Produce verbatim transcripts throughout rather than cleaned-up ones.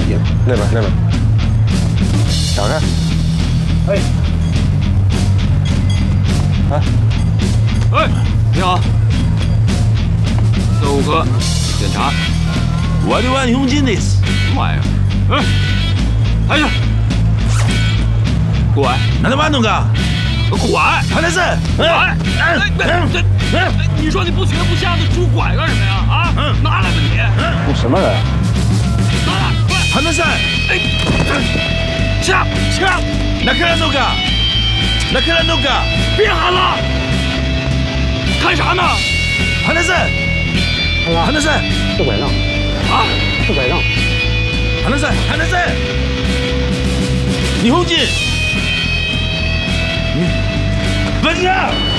也那边那边，打开。哎。哎。 哎，你好。这五颗，检查。 我的万雄金的什么玩意儿？哎，抬去。过来。 那他妈弄个？ 拐！ 他那是拐！哎哎哎！你说你不学不像的拄拐干什么呀？啊！拿来吧你！ 你什么人？ 拿来！快！ 他那是哎！枪枪！ 那看那个？那看那个？ 别喊了！看啥呢？ 他那是？他那是？ 是拐杖。 啊！ 是拐杖。 他那是？他那是？日本人。本人。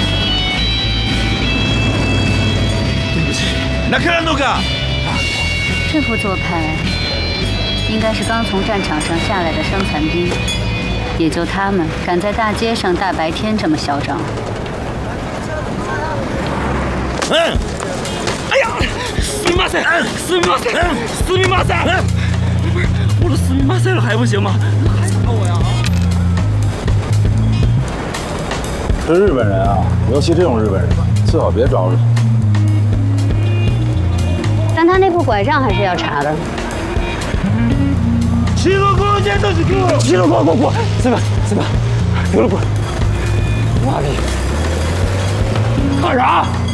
对不起。那看那个？ 这副做派，应该是刚从战场上下来的伤残兵，也就他们敢在大街上大白天这么嚣张。 嗯。 哎呀！死命马赛！死命马赛！死命马赛！我都死命马赛了还不行吗？还打我呀！ 这日本人啊，尤其这种日本人，最好别招惹。 但他那副拐杖还是要查的。 七个勾肩都是给我， 七个给我过，这个这个，给我过。妈的！ 干啥？